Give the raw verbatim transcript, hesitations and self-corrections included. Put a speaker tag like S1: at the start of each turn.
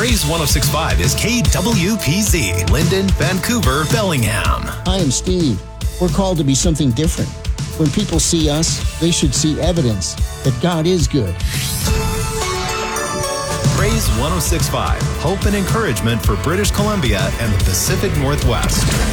S1: Praise one oh six point five is K W P Z, Linden, Vancouver, Bellingham.
S2: Hi, I'm Steve. We're called to be something different. When people see us, they should see evidence that God is good.
S1: Praise one oh six point five, hope and encouragement for British Columbia and the Pacific Northwest.